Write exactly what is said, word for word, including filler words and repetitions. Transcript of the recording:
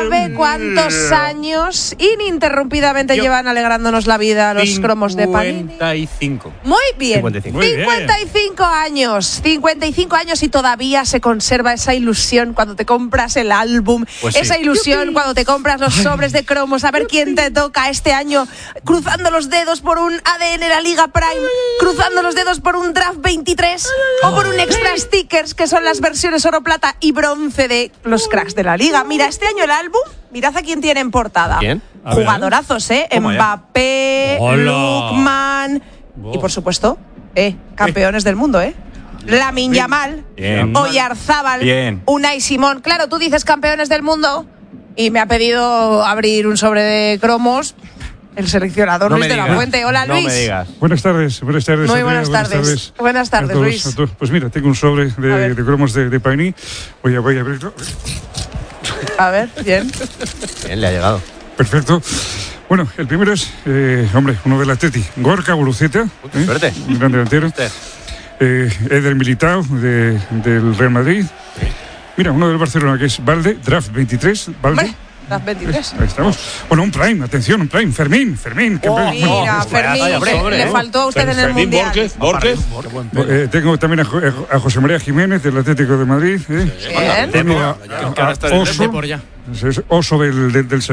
sabe cuántos años ininterrumpidamente Yo. llevan alegrándonos la vida los cromos de Panini? cincuenta y cinco. Muy bien. cincuenta y cinco. Muy bien. cincuenta y cinco años. cincuenta y cinco años y todavía se conserva esa ilusión cuando te compras el álbum. Pues sí. Esa ilusión cuando te compras los sobres de cromos. A ver quién te toca este año. Cruzando los dedos por un A D N La Liga Prime. Cruzando los dedos por un Draft veintitrés. O por un Extra Stickers, que son las versiones oro, plata y bronce de los cracks de la Liga. Mira, este año el álbum, mirad a quién tiene en portada. ¿Quién? A ver. Jugadorazos, ¿eh? Toma ya. Mbappé, Hola. Lookman y, por supuesto, eh, campeones del mundo, ¿eh? Lamine Yamal, Bien. Oyarzábal, Bien. Unai Simón. Claro, tú dices campeones del mundo y me ha pedido abrir un sobre de cromos el seleccionador No Luis me de la digas. Fuente. Hola, Luis. No me digas. Buenas tardes, buenas tardes. Muy Andrea, buenas tardes. Buenas tardes, a todos, Luis. a todos. Pues mira, tengo un sobre A de, ver. de cromos de, de Panini. Voy a, voy a abrirlo. A ver, bien. Bien, le ha llegado. Perfecto. Bueno, el primero es, eh, hombre, uno del Atleti, Gorka Guruceta. qué suerte. Un gran delantero. Este. Eh, Eder Militao, de, del Real Madrid. Mira, uno del Barcelona, que es Valde, Draft veintitrés. Valde. Hombre, las veintitrés. Ahí estamos. Bueno, un Prime, atención, un Prime. Fermín, Fermín. que- Oh, bueno, mira, pues vaya Fermín, talla, le, sobre, le ¿eh? faltó a usted en el Fermín Mundial. Borges, Borges. Eh, tengo también a, Jo- a José María Jiménez, del Atlético de Madrid. ¿eh? Bien. Tengo a, Que ahora está en el a Oso, Depor ya. ese es Oso del, del, del